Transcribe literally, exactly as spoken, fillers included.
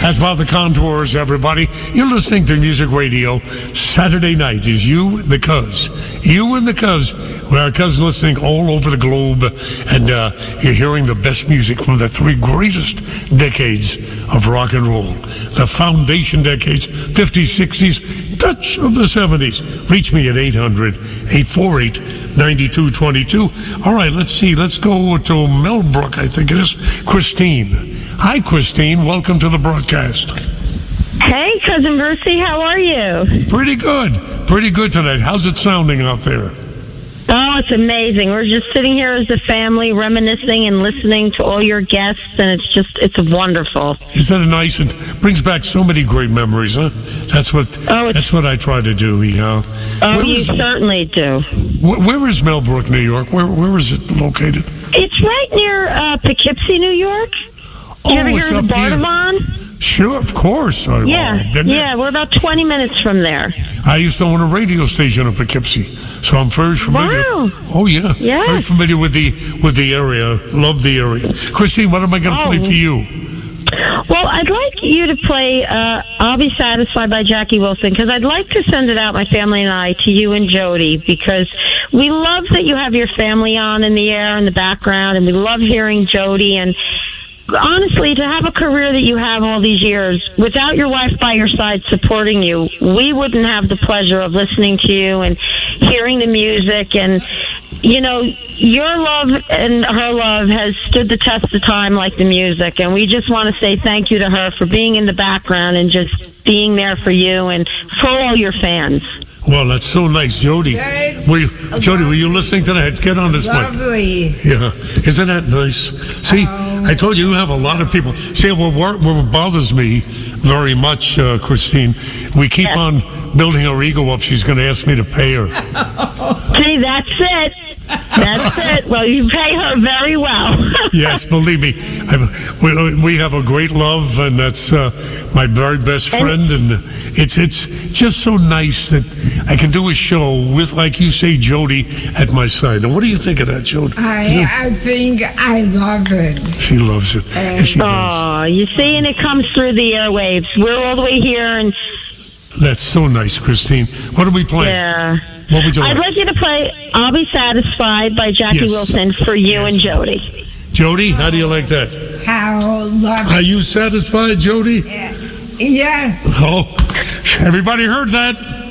As about the contours, everybody. You're listening to Music Radio. Saturday night is you and the cuz. You and the cuz. With our cuz listening all over the globe. And uh, you're hearing the best music from the three greatest decades of rock and roll. The foundation decades, fifties, sixties, touch of the seventies. Reach me at eight hundred, eight four eight, nine two two two. All right, let's see. Let's go to Melbrook, I think it is. Christine. Hi, Christine. Welcome to the broadcast. Hey, Cousin Brucey. How are you? Pretty good. Pretty good tonight. How's it sounding out there? Oh, it's amazing. We're just sitting here as a family, reminiscing and listening to all your guests, and it's just, it's wonderful. Isn't it nice? It brings back so many great memories, huh? That's what, oh, that's what I try to do, you know. Oh, where you is, certainly do. Where, where is Melbrook, New York? Where, where is it located? It's right near uh, Poughkeepsie, New York. Oh, you ever it's hear of up the here. Bardavon? Sure, of course. I, Yeah, uh, yeah, we're about twenty minutes from there. I used to own a radio station in Poughkeepsie, so I'm very familiar. Wow. Oh, yeah. Yes. Very familiar with the with the area. Love the area. Christine, what am I going to Oh. play for you? Well, I'd like you to play uh, I'll Be Satisfied by Jackie Wilson, because I'd like to send it out, my family and I, to you and Jody, because we love that you have your family on in the air in the background, and we love hearing Jody. And honestly, to have a career that you have all these years, without your wife by your side supporting you, we wouldn't have the pleasure of listening to you and hearing the music. And, you know, your love and her love has stood the test of time like the music. And we just want to say thank you to her for being in the background and just being there for you and for all your fans. Well, that's so nice, Jody. Yes. Were you, Jody, were you listening to that? Get on this mic. Lovely. Yeah, isn't that nice? See, Oh. I told you you have a lot of people. See, what, wor- what bothers me very much, uh, Christine, we keep Yes. on building her ego up. She's going to ask me to pay her. See, that's it. That's it. Well, you pay her very well. Yes, believe me, I, we, we have a great love, and that's uh, my very best friend. And it's it's just so nice that I can do a show with, like you say, Jody at my side. And what do you think of that, Jody? I, I think I love it. She loves it. Yes, she does. Oh, you see, and it comes through the airwaves. We're all the way here, and That's so nice, Christine. What are we playing? yeah. What would you I'd like? like you to play I'll Be Satisfied by Jackie Yes. Wilson for you Yes. and Jody. Jody, how do you like that? How lovely. Are you satisfied, Jody? Yes. Oh, everybody heard that.